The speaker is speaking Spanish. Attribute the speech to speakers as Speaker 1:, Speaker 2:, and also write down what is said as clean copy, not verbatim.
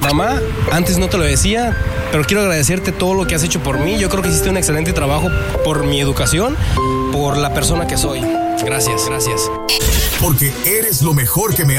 Speaker 1: Mamá, antes no te lo decía, pero quiero agradecerte todo lo que has hecho por mí. Yo creo que hiciste un excelente trabajo por mi educación, por la persona que soy. Gracias.
Speaker 2: Porque eres lo mejor que me